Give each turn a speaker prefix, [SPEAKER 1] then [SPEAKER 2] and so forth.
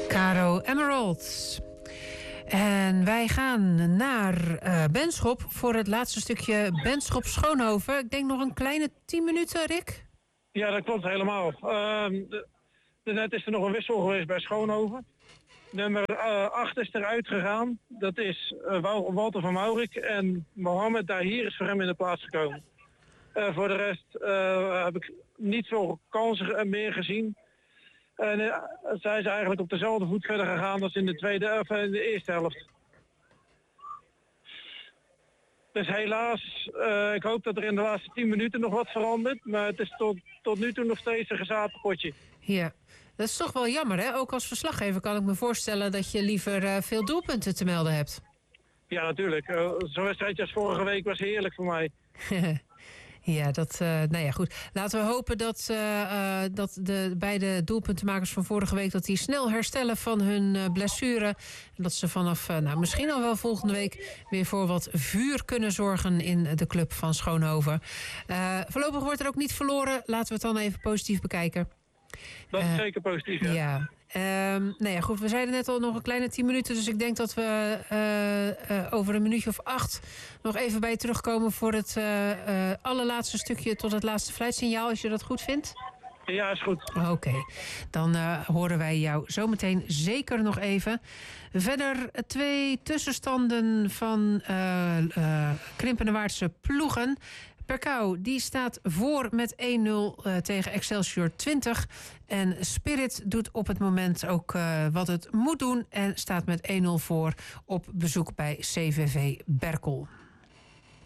[SPEAKER 1] Caro Emerald. En wij gaan naar Benschop voor het laatste stukje Benschop-Schoonhoven. Ik denk nog een kleine 10 minuten, Rick?
[SPEAKER 2] Ja, dat klopt helemaal. Net is er nog een wissel geweest bij Schoonhoven. Nummer 8 is eruit gegaan. Dat is Walter van Maurik. En Mohamed Dahir is voor hem in de plaats gekomen. Voor de rest heb ik niet veel kansen meer gezien. En zij is eigenlijk op dezelfde voet verder gegaan als in de eerste helft. Dus helaas, ik hoop dat er in de laatste 10 minuten nog wat verandert. Maar het is tot nu toe nog steeds een gezaten potje.
[SPEAKER 1] Ja, dat is toch wel jammer, hè? Ook als verslaggever kan ik me voorstellen dat je liever veel doelpunten te melden hebt.
[SPEAKER 2] Ja, natuurlijk. Zo'n wedstrijdje als vorige week was heerlijk voor mij.
[SPEAKER 1] Ja, nou ja, goed. Laten we hopen dat de beide doelpuntenmakers van vorige week dat die snel herstellen van hun blessure. En dat ze vanaf misschien al wel volgende week weer voor wat vuur kunnen zorgen in de club van Schoonhoven. Voorlopig wordt er ook niet verloren. Laten we het dan even positief bekijken.
[SPEAKER 2] Dat is zeker positief, ja.
[SPEAKER 1] Ja. Nou ja, goed, we zeiden net al nog een kleine 10 minuten. Dus ik denk dat we over een minuutje of 8 nog even bij je terugkomen voor het allerlaatste stukje tot het laatste fluitsignaal, als je dat goed vindt.
[SPEAKER 2] Ja, is goed.
[SPEAKER 1] Oké, dan horen wij jou zometeen zeker nog even. Verder 2 tussenstanden van Krimpenerwaardse ploegen. Perkau, die staat voor met 1-0 tegen Excelsior 20. En Spirit doet op het moment ook wat het moet doen en staat met 1-0 voor op bezoek bij CVV Berkel.